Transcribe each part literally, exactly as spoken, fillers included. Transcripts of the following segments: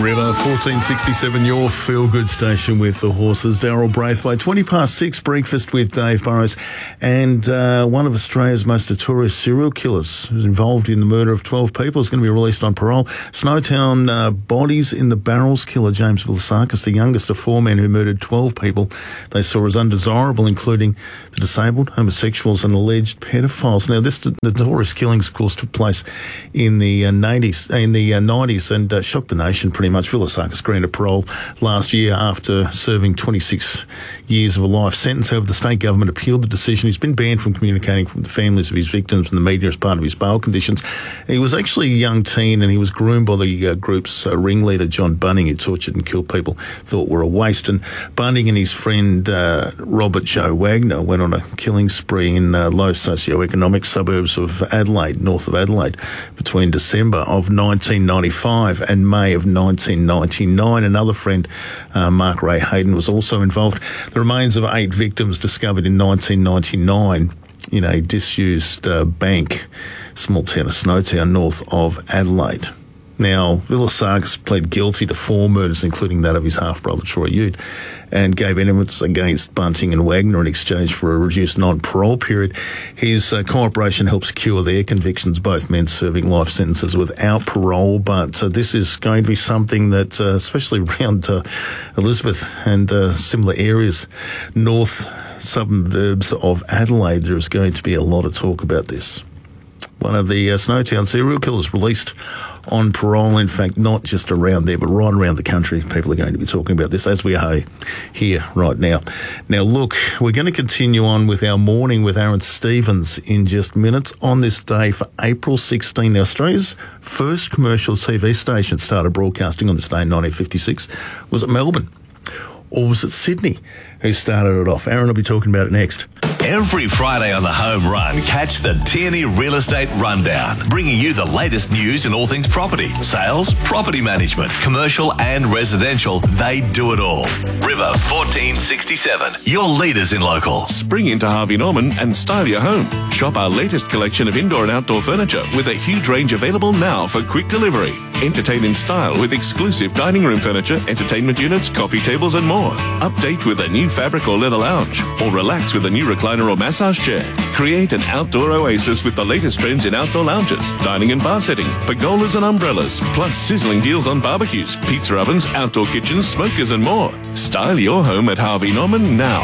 River, fourteen sixty-seven, your feel-good station with the horses. Daryl Braithwaite, twenty past six, breakfast with Dave Burrows, and uh, one of Australia's most notorious serial killers who's involved in the murder of twelve people is going to be released on parole. Snowtown uh, bodies in the barrels killer James Villasakis, the youngest of four men who murdered twelve people they saw as undesirable, including the disabled, homosexuals and alleged pedophiles. Now, this notorious killings, of course, took place in the uh, nineties, in the uh, nineties and uh, shocked the nation pretty much. Villasakis granted parole last year after serving twenty-six years of a life sentence. However, the state government appealed the decision. He's been banned from communicating with the families of his victims and the media as part of his bail conditions. He was actually a young teen and he was groomed by the uh, group's uh, ringleader, John Bunning, who tortured and killed people thought were a waste. And Bunning and his friend uh, Robert Joe Wagner went on a killing spree in uh, low socioeconomic suburbs of Adelaide, north of Adelaide, between December of nineteen ninety-five and May of nineteen ninety-nine. Another friend, uh, Mark Ray Hayden, was also involved. The remains of eight victims discovered in nineteen ninety-nine in a disused uh, bank, small town of Snowtown, north of Adelaide. Now, Villasakis pled guilty to four murders, including that of his half-brother Troy Ute, and gave evidence against Bunting and Wagner in exchange for a reduced non-parole period. His uh, cooperation helped secure their convictions, both men serving life sentences without parole. But uh, this is going to be something that, uh, especially around uh, Elizabeth and uh, similar areas, north suburbs of Adelaide, there is going to be a lot of talk about this. One of the uh, Snowtown serial killers released on parole. In fact, not just around there, but right around the country. People are going to be talking about this as we are here right now. Now, look, we're going to continue on with our morning with Aaron Stevens in just minutes on this day for April sixteenth. Now, Australia's first commercial T V station started broadcasting on this day in nineteen fifty-six. Was it Melbourne? Or was it Sydney who started it off? Aaron will be talking about it next. Every Friday on the Home Run, catch the Tierney Real Estate Rundown, bringing you the latest news in all things property, sales, property management, commercial and residential. They do it all. River fourteen sixty-seven, your leaders in local. Spring into Harvey Norman and style your home. Shop our latest collection of indoor and outdoor furniture with a huge range available now for quick delivery. Entertain in style with exclusive dining room furniture, entertainment units, coffee tables and more. Update with a new fabric or leather lounge, or relax with a new recliner or massage chair. Create an outdoor oasis with the latest trends in outdoor lounges, dining and bar settings, pergolas and umbrellas, plus sizzling deals on barbecues, pizza ovens, outdoor kitchens, smokers and more. Style your home at Harvey Norman now.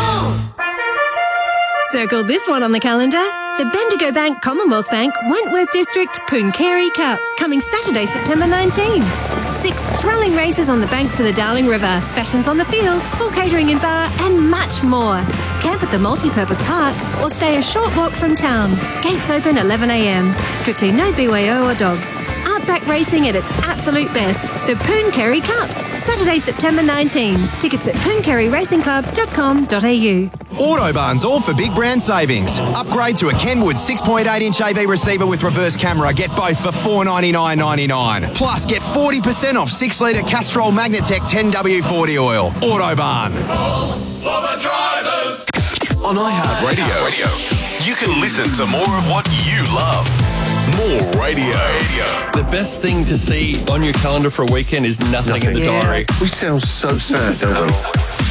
Circle this one on the calendar. The Bendigo Bank Commonwealth Bank Wentworth District Pooncarie Cup, coming Saturday, September nineteenth. Six thrilling races on the banks of the Darling River, fashions on the field, full catering and bar, and much more. Camp at the multi-purpose park or stay a short walk from town. Gates open eleven a m. Strictly no B Y O or dogs. Outback racing at its absolute best. The Pooncarie Cup, Saturday, September nineteenth. Tickets at pooncarie racing club dot com dot a u. Autobarn's all for big brand savings. Upgrade to a Kenwood six point eight inch A V receiver with reverse camera. Get both for four ninety-nine ninety-nine. Plus, get forty percent off six litre Castrol Magnatec ten W forty oil. Autobarn. For the drivers. On iHeartRadio, Radio, you can listen to more of what you love. More radio. The best thing to see on your calendar for a weekend is nothing, nothing. in the diary. We sound so sad, don't we?